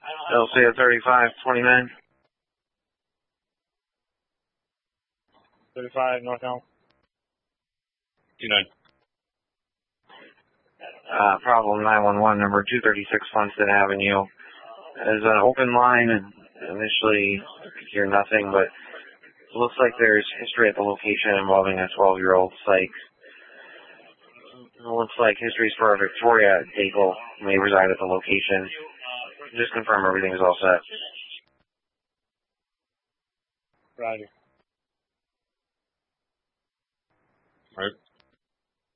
LC at 3529. 35 North Elm. 29. Problem 911, number 236 Funston Avenue. There's an open line, and initially I could hear nothing, but it looks like there's history at the location involving a 12-year-old psych. It looks like history's for Victoria Daigle may reside at the location. Just confirm everything is all set. Roger. Right.